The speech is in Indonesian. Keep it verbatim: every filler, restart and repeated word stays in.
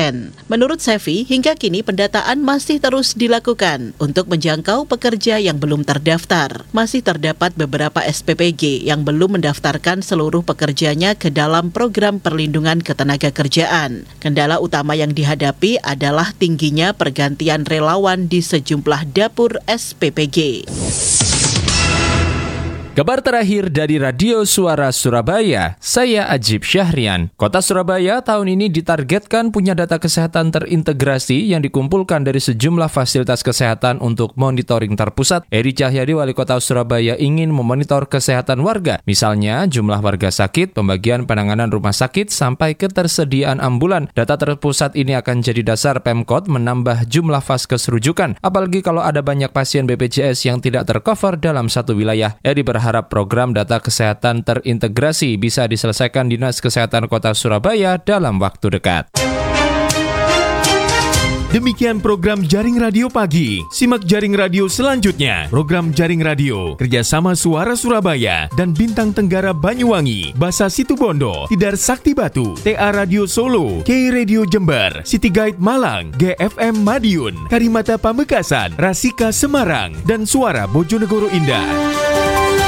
persen. Menurut Sevi, hingga kini pendataan masih terus dilakukan untuk menjangkau pekerja yang belum terdaftar. Masih terdapat beberapa S P P G yang belum mendaftarkan seluruh pekerjanya ke dalam program perlindungan ketenagakerjaan. Kendala utama yang dihadapi adalah tingginya pergantian relawan di sejumlah dapur S P P G. Kabar terakhir dari Radio Suara Surabaya, saya Ajib Syahrian. Kota Surabaya tahun ini ditargetkan punya data kesehatan terintegrasi yang dikumpulkan dari sejumlah fasilitas kesehatan untuk monitoring terpusat. Eri Cahyadi, Wali Kota Surabaya, ingin memonitor kesehatan warga. Misalnya jumlah warga sakit, pembagian penanganan rumah sakit, sampai ketersediaan ambulan. Data terpusat ini akan jadi dasar Pemkot menambah jumlah vaskes rujukan. Apalagi kalau ada banyak pasien B P J S yang tidak tercover dalam satu wilayah. Eri berharap Harap program data kesehatan terintegrasi bisa diselesaikan Dinas Kesehatan Kota Surabaya dalam waktu dekat. Demikian program Jaring Radio Pagi. Simak Jaring Radio selanjutnya. Program Jaring Radio kerjasama Suara Surabaya dan Bintang Tenggara Banyuwangi, Basa Situbondo, Tidar Sakti Batu, T A Radio Solo, K Radio Jember, City Guide Malang, G F M Madiun, Karimata Pamekasan, Rasika Semarang, dan Suara Bojonegoro Indah.